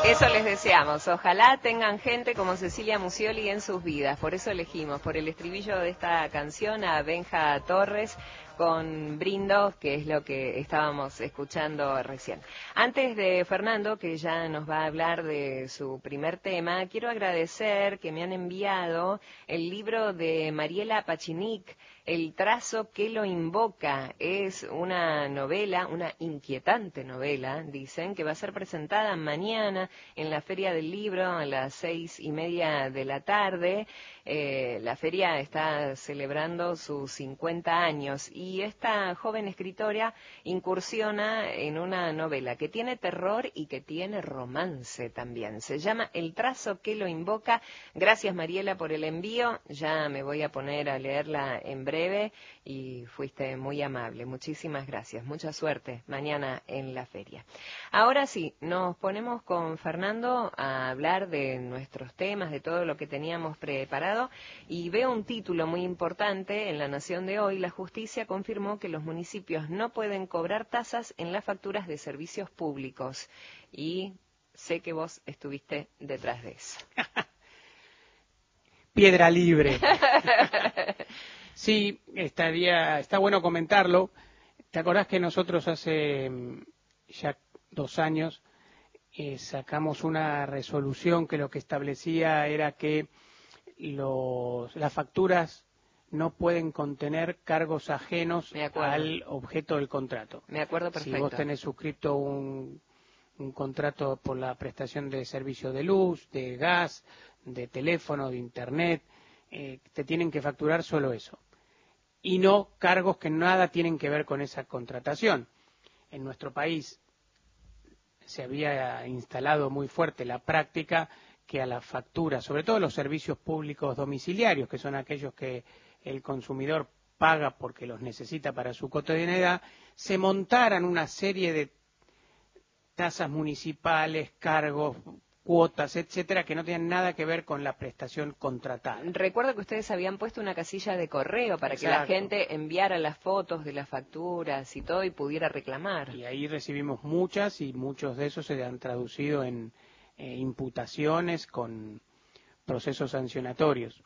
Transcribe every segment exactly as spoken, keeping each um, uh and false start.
Eso les deseamos. Ojalá tengan gente como Cecilia Musioli en sus vidas. Por eso elegimos, por el estribillo de esta canción, a Benja Torres con Brindo, que es lo que estábamos escuchando recién. Antes de Fernando, que ya nos va a hablar de su primer tema, quiero agradecer que me han enviado el libro de Mariela Pachinic, El trazo que lo invoca. Es una novela, una inquietante novela, dicen, que va a ser presentada mañana en la Feria del Libro a las seis y media de la tarde. Eh, la feria está celebrando sus cincuenta años y esta joven escritora incursiona en una novela que tiene terror y que tiene romance también. Se llama El trazo que lo invoca. Gracias, Mariela, por el envío. Ya me voy a poner a leerla en breve y fuiste muy amable. Muchísimas gracias. Mucha suerte mañana en la feria. Ahora sí, nos ponemos con Fernando a hablar de nuestros temas, de todo lo que teníamos preparado. Y veo un título muy importante en La Nación de hoy. La justicia confirmó que los municipios no pueden cobrar tasas en las facturas de servicios públicos. Y sé que vos estuviste detrás de eso. Piedra libre. Sí, estaría, está bueno comentarlo. ¿Te acordás que nosotros hace ya dos años eh, sacamos una resolución que lo que establecía era que los, las facturas no pueden contener cargos ajenos al objeto del contrato? Me acuerdo perfecto. Si vos tenés suscrito un, un contrato por la prestación de servicio de luz, de gas, de teléfono, de internet, eh, te tienen que facturar solo eso. Y no cargos que nada tienen que ver con esa contratación. En nuestro país se había instalado muy fuerte la práctica que a la factura, sobre todo los servicios públicos domiciliarios, que son aquellos que el consumidor paga porque los necesita para su cotidianidad, se montaran una serie de tasas municipales, cargos, cuotas, etcétera, que no tienen nada que ver con la prestación contratada. Recuerdo que ustedes habían puesto una casilla de correo para Exacto. que la gente enviara las fotos de las facturas y todo y pudiera reclamar. Y ahí recibimos muchas y muchos de esos se han traducido en eh, imputaciones con procesos sancionatorios.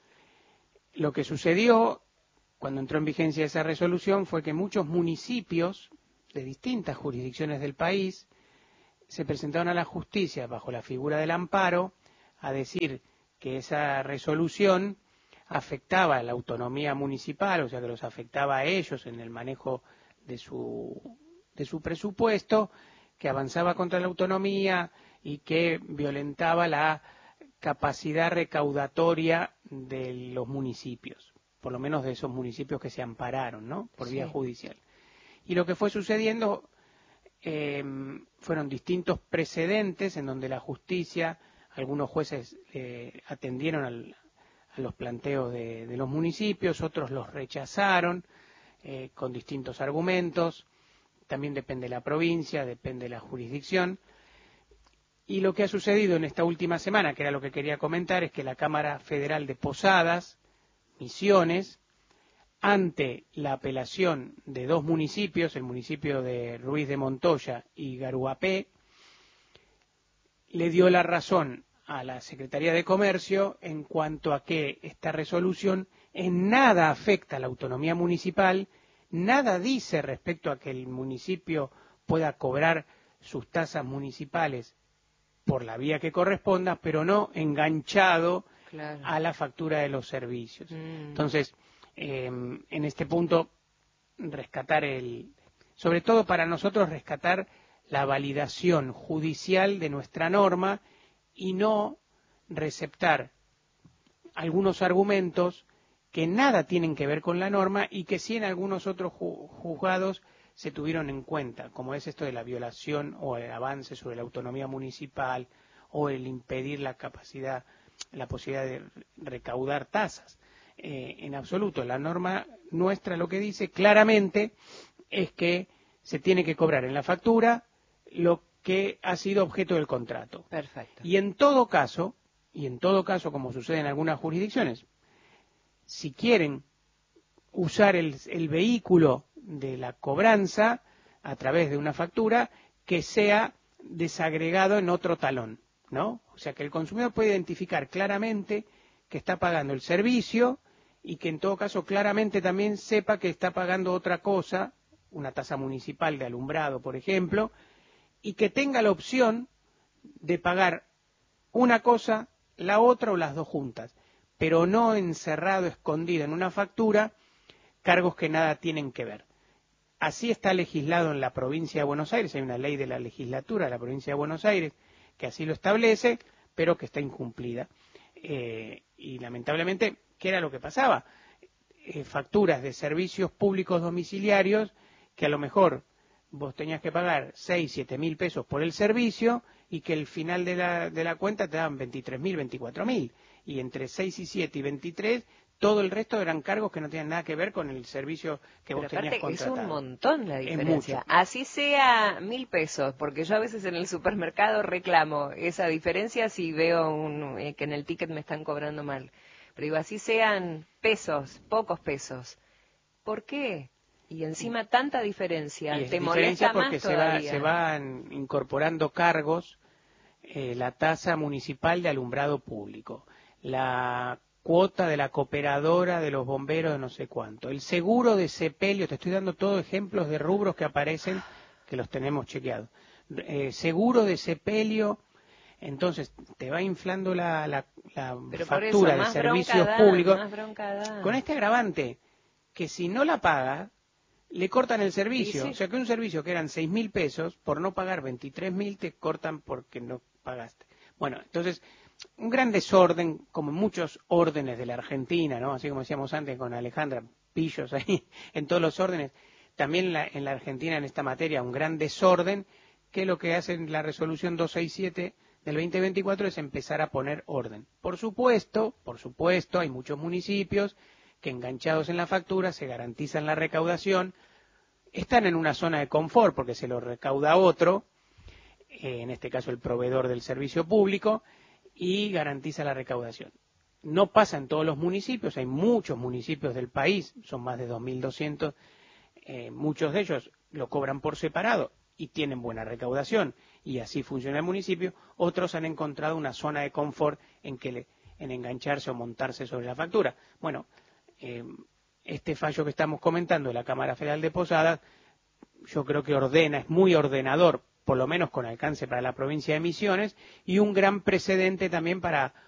Lo que sucedió cuando entró en vigencia esa resolución fue que muchos municipios de distintas jurisdicciones del país se presentaron a la justicia bajo la figura del amparo a decir que esa resolución afectaba a la autonomía municipal, o sea que los afectaba a ellos en el manejo de su, de su presupuesto, que avanzaba contra la autonomía y que violentaba la capacidad recaudatoria de los municipios, por lo menos de esos municipios que se ampararon, ¿no?, por vía Sí. judicial. Y lo que fue sucediendo eh, fueron distintos precedentes en donde la justicia, algunos jueces eh, atendieron al, a los planteos de, de los municipios, otros los rechazaron eh, con distintos argumentos. También depende de la provincia, depende de la jurisdicción. Y lo que ha sucedido en esta última semana, que era lo que quería comentar, es que la Cámara Federal de Posadas, Misiones, ante la apelación de dos municipios, el municipio de Ruiz de Montoya y Garuapé, le dio la razón a la Secretaría de Comercio en cuanto a que esta resolución en nada afecta a la autonomía municipal, nada dice respecto a que el municipio pueda cobrar sus tasas municipales por la vía que corresponda, pero no enganchado Claro. a la factura de los servicios. Mm. Entonces, eh, en este punto, rescatar el, sobre todo para nosotros, rescatar la validación judicial de nuestra norma y no receptar algunos argumentos que nada tienen que ver con la norma y que sí en algunos otros juzgados se tuvieron en cuenta, como es esto de la violación o el avance sobre la autonomía municipal o el impedir la capacidad, la posibilidad de recaudar tasas. Eh, en absoluto, la norma nuestra lo que dice claramente es que se tiene que cobrar en la factura lo que ha sido objeto del contrato. Perfecto. Y en todo caso, y en todo caso, como sucede en algunas jurisdicciones, si quieren usar el, el vehículo de la cobranza a través de una factura que sea desagregado en otro talón, ¿no? O sea, que el consumidor puede identificar claramente que está pagando el servicio y que en todo caso claramente también sepa que está pagando otra cosa, una tasa municipal de alumbrado, por ejemplo, y que tenga la opción de pagar una cosa, la otra o las dos juntas, pero no encerrado, escondido en una factura, cargos que nada tienen que ver. Así está legislado en la provincia de Buenos Aires, hay una ley de la legislatura de la provincia de Buenos Aires que así lo establece, pero que está incumplida. Eh, y lamentablemente, ¿qué era lo que pasaba? Eh, facturas de servicios públicos domiciliarios que a lo mejor vos tenías que pagar seis, siete mil pesos por el servicio y que el final de la, de la cuenta te daban veintitrés mil, veinticuatro mil. Y entre seis y siete y veintitrés, todo el resto eran cargos que no tenían nada que ver con el servicio que Pero vos tenías aparte, contratado. es un montón la diferencia. Es mucho. Así sea mil pesos, porque yo a veces en el supermercado reclamo esa diferencia si veo un, eh, que en el ticket me están cobrando mal. Pero digo, así sean pesos, pocos pesos. ¿Por qué? Y encima tanta diferencia, Y es te diferencia molesta porque más se, va, todavía. se van incorporando cargos, eh, la tasa municipal de alumbrado público, la cuota de la cooperadora de los bomberos de no sé cuánto, el seguro de sepelio, te estoy dando todos ejemplos de rubros que aparecen, que los tenemos chequeados. Eh, seguro de sepelio, entonces te va inflando la, la, la Pero por factura eso, de más servicios bronca da, públicos, más bronca da. con este agravante, que si no la paga, le cortan el servicio. Sí. O sea que un servicio que eran seis mil pesos, por no pagar veintitrés mil, te cortan porque no pagaste. Bueno, entonces, un gran desorden, como en muchos órdenes de la Argentina, ¿no? Así como decíamos antes con Alejandra, pillos ahí, en todos los órdenes. También la, en la Argentina, en esta materia, un gran desorden, que lo que hace la resolución doscientos sesenta y siete del veinte veinticuatro es empezar a poner orden. Por supuesto, por supuesto, hay muchos municipios que enganchados en la factura se garantizan la recaudación, están en una zona de confort porque se lo recauda otro, eh, en este caso el proveedor del servicio público, y garantiza la recaudación. No pasa en todos los municipios, hay muchos municipios del país, son más de dos mil doscientos, eh, muchos de ellos lo cobran por separado y tienen buena recaudación, y así funciona el municipio. Otros han encontrado una zona de confort en que le, en engancharse o montarse sobre la factura. Bueno, Eh, este fallo que estamos comentando de la Cámara Federal de Posadas, yo creo que ordena, es muy ordenador, por lo menos con alcance para la provincia de Misiones, y un gran precedente también para